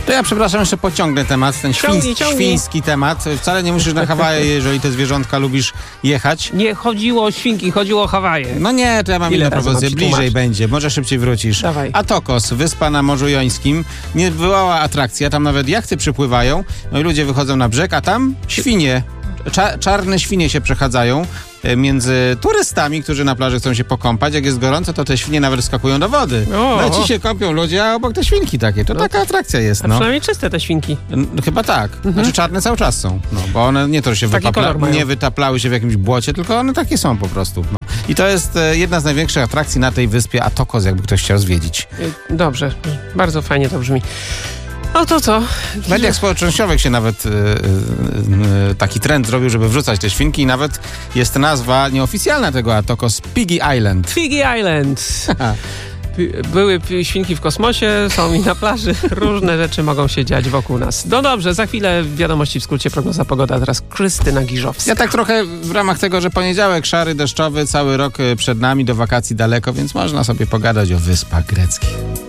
To ja przepraszam, jeszcze pociągnę temat, ten świński temat. Wcale nie musisz na Hawaje, jeżeli te zwierzątka lubisz jechać. Nie chodziło o świnki, chodziło o Hawaje. No nie, to ja mam inną propozycję. Bliżej będzie, może szybciej wrócisz. Dawaj. Atokos, wyspa na Morzu Jońskim. Niebywała atrakcja, tam nawet jachty przypływają, no i ludzie wychodzą na brzeg, a tam świnie. Czarne świnie się przechadzają między turystami, którzy na plaży chcą się pokąpać. Jak jest gorąco, to te świnie nawet wskakują do wody. No ci się kąpią ludzie, a obok te świnki takie. To taka atrakcja jest. A przynajmniej czyste te świnki. Chyba tak. Znaczy czarne cały czas są. No, bo one nie to, że się nie wytaplały się w jakimś błocie, tylko one takie są po prostu. No. I to jest jedna z największych atrakcji na tej wyspie Atokos, jakby ktoś chciał zwiedzić. Dobrze. Bardzo fajnie to brzmi. No to co? W mediach społecznościowych się nawet taki trend zrobił, żeby wrzucać te świnki i nawet jest nazwa nieoficjalna tego Atokos, Piggy Island. Piggy Island. Były świnki w kosmosie, są i na plaży. Różne rzeczy mogą się dziać wokół nas. No dobrze, za chwilę wiadomości w skrócie, prognoza pogody, teraz Krystyna Giżowska. Ja tak trochę w ramach tego, że poniedziałek szary, deszczowy, cały rok przed nami, do wakacji daleko, więc można sobie pogadać o wyspach greckich.